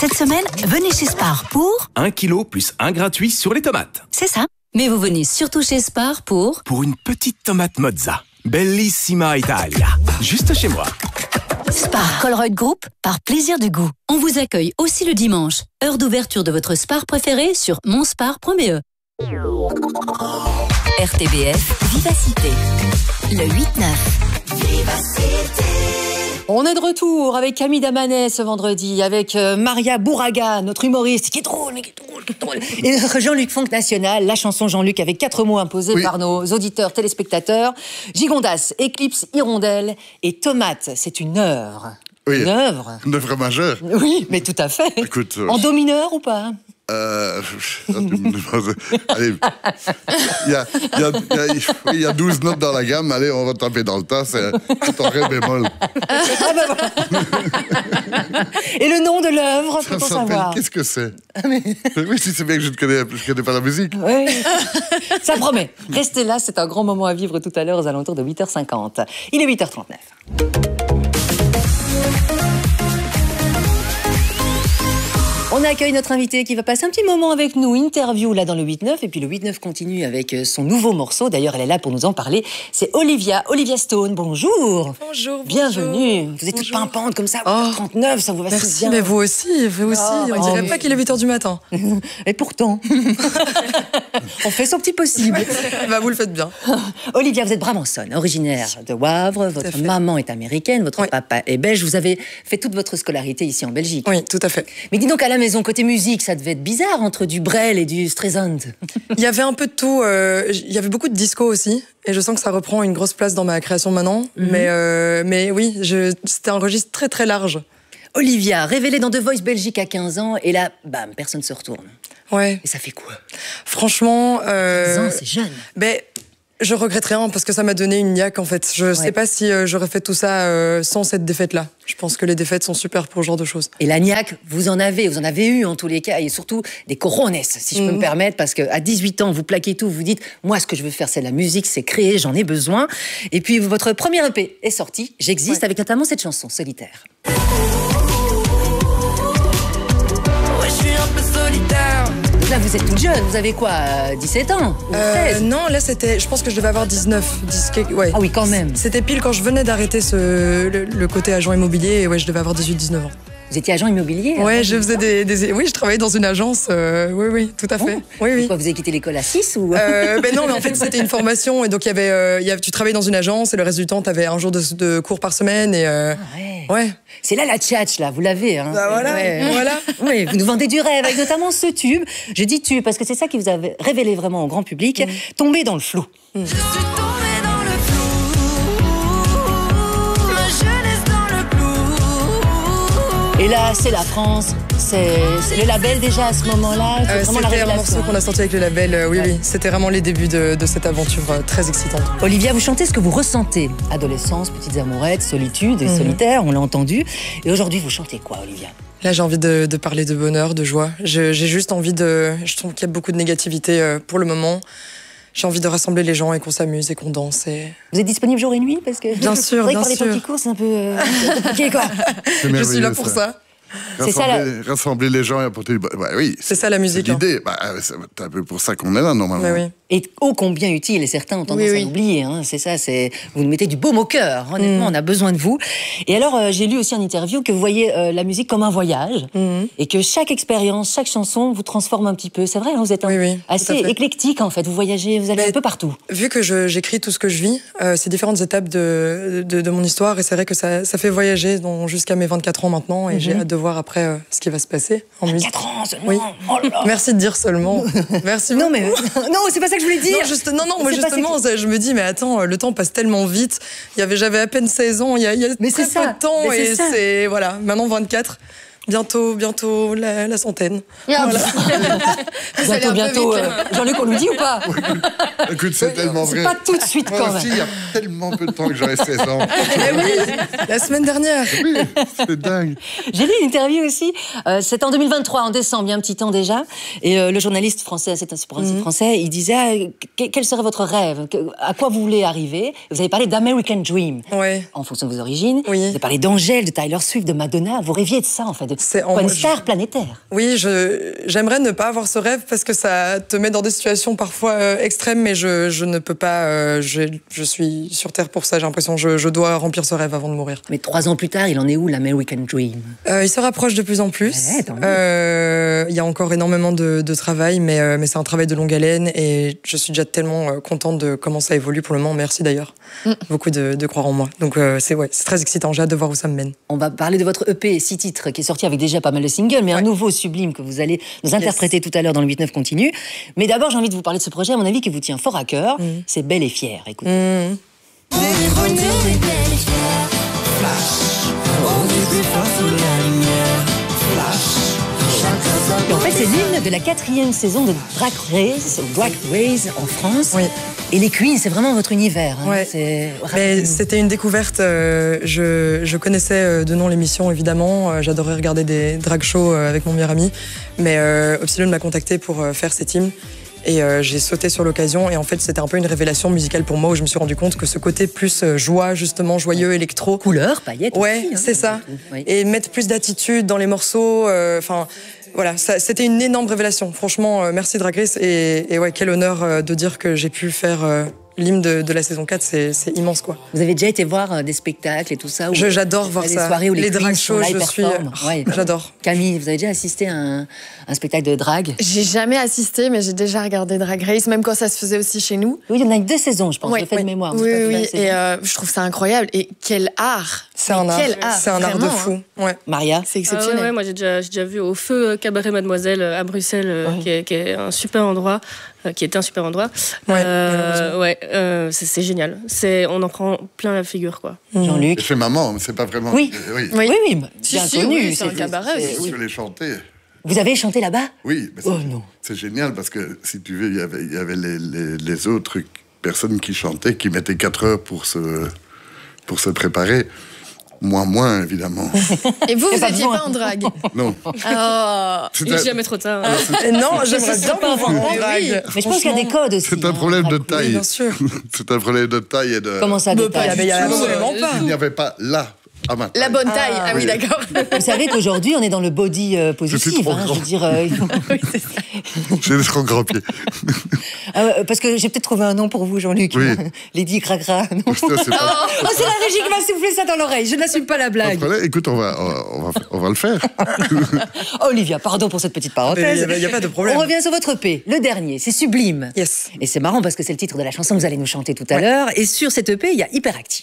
Cette semaine, venez chez Spar pour... 1 kilo plus 1 gratuit sur les tomates. C'est ça. Mais vous venez surtout chez Spar pour... Pour une petite tomate mozza. Bellissima Italia. Juste chez moi. Spar Colruyt Group, par plaisir du goût. On vous accueille aussi le dimanche. Heure d'ouverture de votre Spar préféré sur monspar.be. RTBF Vivacité. Le 8-9. Vivacité. On est de retour avec Camille Damanet ce vendredi, avec Maria Bourraga, notre humoriste, qui est drôle, mais qui est drôle. Et notre Jean-Luc Fonck National, la chanson Jean-Luc avec 4 mots imposés par nos auditeurs, téléspectateurs. Gigondas, Éclipse, Hirondelle et Tomate, c'est une heure. Oui, une œuvre. Une œuvre majeure. Oui, mais tout à fait. Écoute, en do mineur ou pas? Allez, il y a 12 notes dans la gamme. Allez, on va taper dans le tas. C'est en ré bémol. Ah ben voilà. Et le nom de l'œuvre, Ça peut-on s'appelle savoir? Qu'est-ce que c'est? Oui, si c'est bien que je ne connais pas la musique. Oui. Ça promet. Restez là, c'est un grand moment à vivre tout à l'heure aux alentours de 8h50. Il est 8h39. On accueille notre invité qui va passer un petit moment avec nous, interview là dans le 8-9, et puis le 8-9 continue avec son nouveau morceau, d'ailleurs elle est là pour nous en parler, c'est Olivia Stone, bonjour. Bonjour. Bienvenue, vous êtes toute pimpante comme ça, 8h39, ça vous va si bien. Mais vous aussi, on dirait pas qu'il est 8h du matin. Et pourtant, on fait son petit possible. Bah vous le faites bien. Olivia, vous êtes brabançonne, originaire de Wavre, votre maman est américaine, votre papa est belge, vous avez fait toute votre scolarité ici en Belgique. Oui, tout à fait. Mais dis donc, à la maison, côté musique, ça devait être bizarre entre du Brel et du Streisand. Il y avait un peu de tout. Il y avait beaucoup de disco aussi. Et je sens que ça reprend une grosse place dans ma création maintenant. Mais oui, c'était un registre très très large. Olivia, révélée dans The Voice Belgique à 15 ans, et là, bam, personne se retourne. Ouais. Et ça fait quoi? Franchement... 15 ans, c'est jeune. Je regrette rien parce que ça m'a donné une niaque en fait. Je sais pas si j'aurais fait tout ça sans cette défaite-là. Je pense que les défaites sont super pour ce genre de choses. Et la niaque, vous en avez eu en tous les cas, et surtout des corones, si je peux me permettre, parce qu'à 18 ans, vous plaquez tout, vous dites, moi ce que je veux faire c'est la musique, c'est créer, j'en ai besoin. Et puis votre premier EP est sorti, J'existe, avec notamment cette chanson, Solitaire. Ouais, je suis un peu solitaire. Là, vous êtes toute jeune, vous avez quoi, 17 ans 16? Non, là, je pense que je devais avoir 19. Ouais. Ah oui, quand même. C'était pile quand je venais d'arrêter le côté agent immobilier, et ouais, je devais avoir 18-19 ans. Vous étiez agent immobilier? Ouais, je faisais oui, je travaillais dans une agence, oui, tout à fait. Oui. Pourquoi, vous avez quitté l'école à 6 ou... Non, mais en fait, c'était une formation, et donc tu travaillais dans une agence, et le reste du temps, t'avais un jour de cours par semaine, et... Ouais. C'est là la tchatch, là, vous l'avez, hein. Bah voilà, voilà. Oui, vous nous vendez du rêve, avec notamment ce tube. Je dis tube, parce que c'est ça qui vous a révélé vraiment au grand public, Tomber dans le flou. Je suis tombée dans le flou, ma jeunesse dans le flou. Et là, c'est la France, c'est le label déjà à ce moment-là. C'était un morceau qu'on a sorti avec le label, oui. C'était vraiment les débuts de cette aventure très excitante. Olivia, vous chantez ce que vous ressentez. Adolescence, petites amourettes, solitude et solitaire, on l'a entendu. Et aujourd'hui, vous chantez quoi, Olivia? Là, j'ai envie de parler de bonheur, de joie. J'ai juste envie je trouve qu'il y a beaucoup de négativité pour le moment. J'ai envie de rassembler les gens et qu'on s'amuse et qu'on danse. Vous êtes disponible jour et nuit? Parce que bien sûr, bien sûr. Pour les petits cours, c'est un peu compliqué, quoi. Je suis là pour ça. Rassembler les gens et apporter du... oui, c'est ça la musique. C'est l'idée. C'est un peu pour ça qu'on est là, normalement. Oui. Et ô combien utile, et certains ont tendance à l'oublier. Hein, c'est ça, vous nous mettez du baume au cœur. Honnêtement, on a besoin de vous. Et alors, j'ai lu aussi en interview que vous voyez la musique comme un voyage, et que chaque expérience, chaque chanson vous transforme un petit peu. C'est vrai, hein, vous êtes assez éclectique, en fait. Vous voyagez, vous allez un peu partout. Vu que j'écris tout ce que je vis, c'est différentes étapes de mon histoire, et c'est vrai que ça fait voyager jusqu'à mes 24 ans maintenant, et j'ai hâte de voir après ce qui va se passer en musique. 24 ans seulement. Oui. Oh là là. Merci de dire seulement. Merci. Non, mais non, c'est pas ça que je voulais dire. Non, moi justement, je me dis, mais attends, le temps passe tellement vite. J'avais à peine 16 ans, il y a très peu de temps, et c'est voilà. Maintenant 24. Bientôt la centaine. Voilà. bientôt. Jean-Luc, on nous dit ou pas? Écoute, c'est tellement vrai. C'est pas tout de suite quand même. Il y a tellement peu de temps que j'aurais 16 ans. Oui, la semaine dernière. Oui, c'est dingue. J'ai lu une interview aussi, c'était en 2023, en décembre, il y a un petit temps déjà, et le journaliste français, c'est un site français, il disait quel serait votre rêve, à quoi vous voulez arriver. Vous avez parlé d'American Dream, en fonction de vos origines. Vous avez parlé d'Angèle, de Taylor Swift, de Madonna. Vous rêviez de ça, en fait, de une star planétaire. Oui, j'aimerais ne pas avoir ce rêve parce que ça te met dans des situations parfois extrêmes, mais je ne peux pas. Je suis sur Terre pour ça, j'ai l'impression. Je dois remplir ce rêve avant de mourir. Mais 3 ans plus tard, il en est où, l'American Dream? Il se rapproche de plus en plus. Il y a encore énormément de travail, mais c'est un travail de longue haleine et je suis déjà tellement contente de comment ça évolue pour le moment. Merci d'ailleurs. Beaucoup de croire en moi. Donc c'est très excitant, j'ai hâte de voir où ça me mène. On va parler de votre EP 6 titres qui est sorti avec déjà pas mal de singles, mais un nouveau sublime que vous allez nous interpréter tout à l'heure dans le 8-9 continue. Mais d'abord, j'ai envie de vous parler de ce projet, à mon avis, qui vous tient fort à cœur. C'est Belle et Fière. Écoutez. Et en fait, c'est l'hymne de la 4e saison de Drag Race en France. Oui. Et les Queens, c'est vraiment votre univers. Hein. Ouais. C'était une découverte. Je connaissais de nom l'émission, évidemment. J'adorais regarder des drag shows avec mon meilleur ami. Mais Upsilon m'a contacté pour faire cet hymne. Et j'ai sauté sur l'occasion. Et en fait, c'était un peu une révélation musicale pour moi où je me suis rendu compte que ce côté plus joie, justement, joyeux, électro. Couleur, paillettes. Ouais, aussi, hein, c'est ça. Oui. Et mettre plus d'attitude dans les morceaux. Voilà, c'était une énorme révélation. Franchement, merci Drag Race. Et ouais, quel honneur de dire que j'ai pu faire l'hymne de la saison 4. C'est immense, quoi. Vous avez déjà été voir des spectacles et tout ça? J'adore voir ça. Soirées où les drag shows, j'adore. Camille, vous avez déjà assisté à un spectacle de drag? J'ai jamais assisté, mais j'ai déjà regardé Drag Race, même quand ça se faisait aussi chez nous. Oui, il y en a 2 saisons, je pense, je fais de mémoire. Oui, et je trouve ça incroyable. Et quel art! C'est un art. C'est un art de fou. Ouais. Maria? C'est exceptionnel. Moi, j'ai déjà vu au Feu Cabaret Mademoiselle à Bruxelles, qui est un super endroit. Qui était un super endroit. C'est génial. On en prend plein la figure, quoi. Jean-Luc? Chez maman, mais c'est pas vraiment. Oui, bien connu. Oui, c'est un cabaret. Je l'ai chanté. Vous avez chanté là-bas? Oui, mais c'est génial parce que si tu veux, il y avait les autres personnes qui chantaient, qui mettaient 4 heures pour se préparer. Moi, moins, évidemment. Et vous n'étiez pas en drague? Non. Il n'est jamais trop tard. Non, j'aimerais bien pas voir en drague. Mais je pense qu'il y a des codes aussi. C'est un problème de taille. Oui, bien sûr. C'est un problème de taille et de... Comment ça, de taille? Absolument pas. Il n'y avait pas là. La bonne taille, oui. d'accord. Vous savez qu'aujourd'hui, on est dans le body positif. trop Je grand. veux dire, J'ai des trop grands pieds. parce que j'ai peut-être trouvé un nom pour vous, Jean-Luc. Oui. Lady Cracra. Non. Ça, c'est pas... Oh, c'est la régie qui m'a soufflé ça dans l'oreille. Je n'assume pas la blague. Écoute, on va le faire. Olivia, pardon pour cette petite parenthèse. Il n'y a pas de problème. On revient sur votre EP, le dernier, c'est Sublime. Yes. Et c'est marrant parce que c'est le titre de la chanson que vous allez nous chanter tout à l'heure. Et sur cet EP, il y a Hyperactive.